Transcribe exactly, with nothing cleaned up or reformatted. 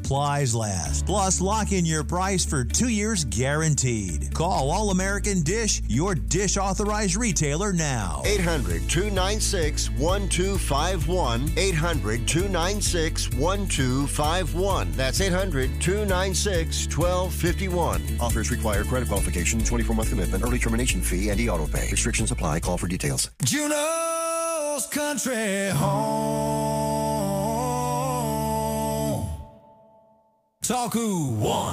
supplies last. Plus, lock in your price for two years guaranteed. Call All American Dish, your dish authorized retailer now. eight hundred, two nine six, one two five one. eight hundred, two nine six, one two five one. That's eight hundred, two nine six, one two five one. Offers require credit qualification, twenty-four month commitment, early termination fee, and e-auto pay. Restrictions apply. Call for details. Juno's Country Home. Talk One.